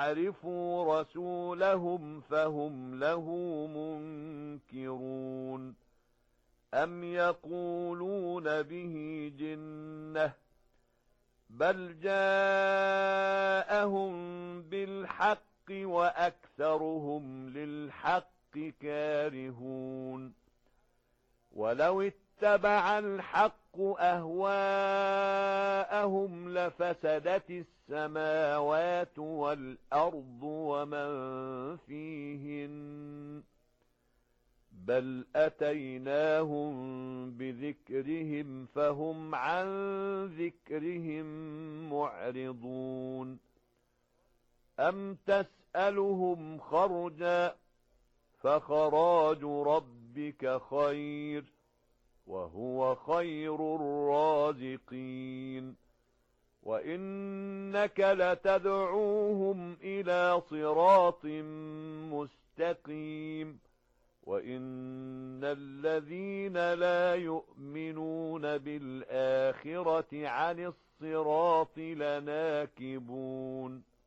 عرفوا رسولهم فهم له منكرون أم يقولون به جنة بل جاءهم بالحق وأكثرهم للحق كارهون ولو اتبع الحق أهواءهم لفسدت السماوات والأرض ومن فيهن بل أتيناهم بذكرهم فهم عن ذكرهم معرضون أم تسألهم خرجا فخراج ربك خير وهو خير الرازقين وإنك لتدعوهم إلى صراط مستقيم وإن الذين لا يؤمنون بالآخرة عن الصراط لناكبون